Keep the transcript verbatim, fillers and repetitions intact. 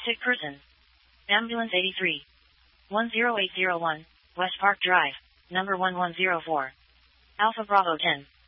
Sick person. Ambulance eighty-three. one zero eight zero one, West Park Drive, number one one zero four. Alpha Bravo ten.